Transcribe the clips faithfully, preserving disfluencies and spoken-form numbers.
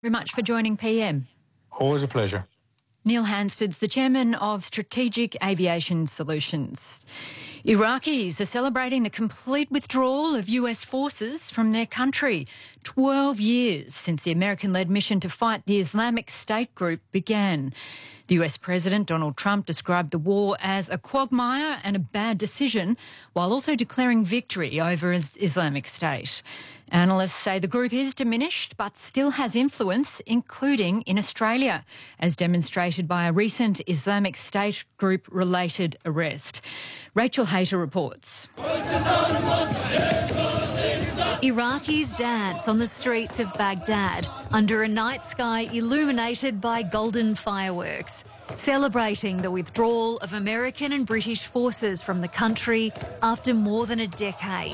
Very much for joining P M. Always a pleasure. Neil Hansford's the chairman of Strategic Aviation Solutions. Iraqis are celebrating the complete withdrawal of U S forces from their country, twelve years since the American-led mission to fight the Islamic State group began. The U S President Donald Trump described the war as a quagmire and a bad decision, while also declaring victory over Islamic State. Analysts say the group is diminished but still has influence, including in Australia, as demonstrated by a recent Islamic State group-related arrest. Rachel Hayter reports. Iraqis dance on the streets of Baghdad under a night sky illuminated by golden fireworks, celebrating the withdrawal of American and British forces from the country after more than a decade.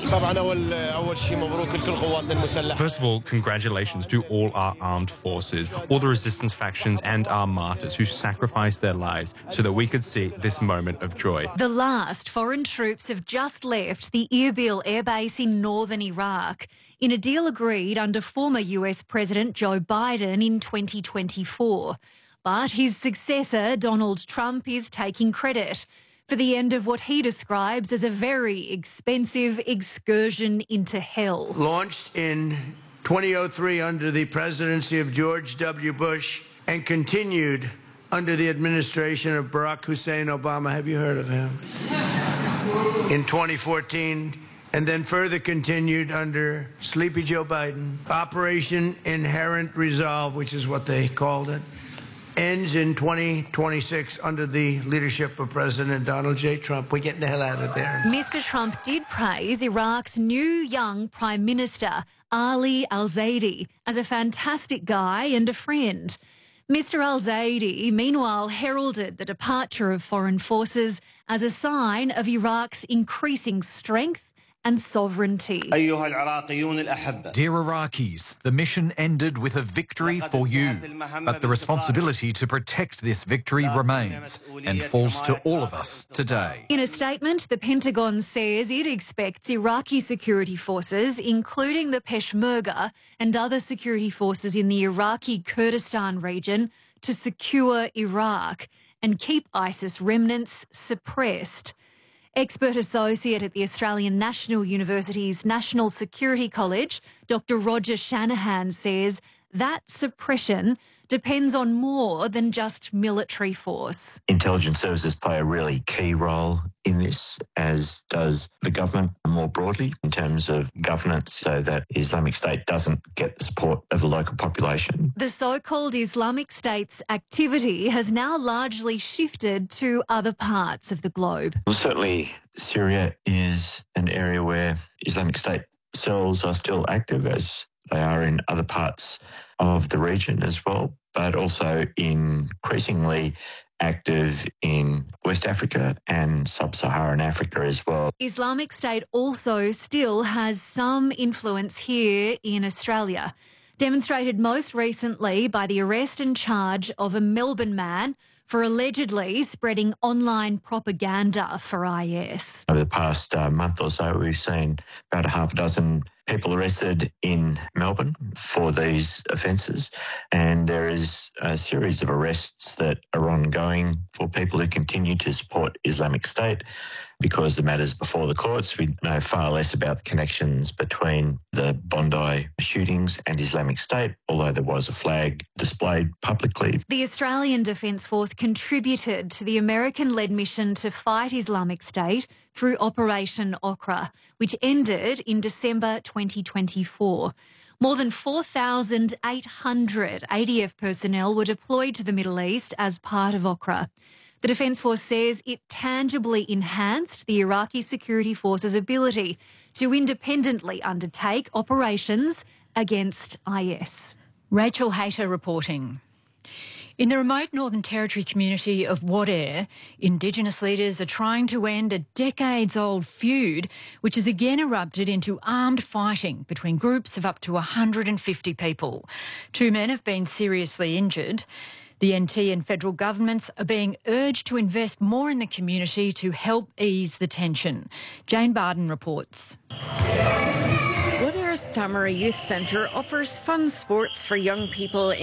First of all, congratulations to all our armed forces, all the resistance factions and our martyrs who sacrificed their lives so that we could see this moment of joy. The last foreign troops have just left the Erbil air base in northern Iraq in a deal agreed under former U S President Joe Biden in twenty twenty-four. But his successor, Donald Trump, is taking credit for the end of what he describes as a very expensive excursion into hell. Launched in twenty oh three under the presidency of George W. Bush and continued under the administration of Barack Hussein Obama. Have you heard of him? In twenty fourteen, and then further continued under Sleepy Joe Biden. Operation Inherent Resolve, which is what they called it, ends in twenty twenty-six under the leadership of President Donald J. Trump. We're getting the hell out of there. Mister Trump did praise Iraq's new young Prime Minister, Ali al-Zaidi, as a fantastic guy and a friend. Mister al-Zaidi, meanwhile, heralded the departure of foreign forces as a sign of Iraq's increasing strength and sovereignty. Dear Iraqis, the mission ended with a victory for you, but the responsibility to protect this victory remains and falls to all of us today. In a statement, the Pentagon says it expects Iraqi security forces, including the Peshmerga and other security forces in the Iraqi Kurdistan region, to secure Iraq and keep ISIS remnants suppressed. Expert associate at the Australian National University's National Security College, Doctor Roger Shanahan, says that suppression depends on more than just military force. Intelligence services play a really key role in this, as does the government more broadly in terms of governance, so that Islamic State doesn't get the support of the local population. The so-called Islamic State's activity has now largely shifted to other parts of the globe. Well, certainly Syria is an area where Islamic State cells are still active, as they are in other parts of the region as well, but also increasingly active in West Africa and Sub-Saharan Africa as well. Islamic State also still has some influence here in Australia, demonstrated most recently by the arrest and charge of a Melbourne man for allegedly spreading online propaganda for I S. Over the past uh, month or so, we've seen about a half a dozen people arrested in Melbourne for these offences, and there is a series of arrests that are ongoing for people who continue to support Islamic State. Because the matters before the courts, we know far less about the connections between the Bondi shootings and Islamic State, although there was a flag displayed publicly. The Australian Defence Force contributed to the American-led mission to fight Islamic State through Operation Okra, which ended in December twenty twenty-four. More than four thousand eight hundred A D F personnel were deployed to the Middle East as part of Okra. The Defence Force says it tangibly enhanced the Iraqi security forces' ability to independently undertake operations against I S. Rachel Hayter reporting. In the remote Northern Territory community of Wadeye, Indigenous leaders are trying to end a decades-old feud which has again erupted into armed fighting between groups of up to one hundred fifty people. Two men have been seriously injured. The N T and federal governments are being urged to invest more in the community to help ease the tension. Jane Barden reports. Wadeye's Tamara Youth Centre offers fun sports for young people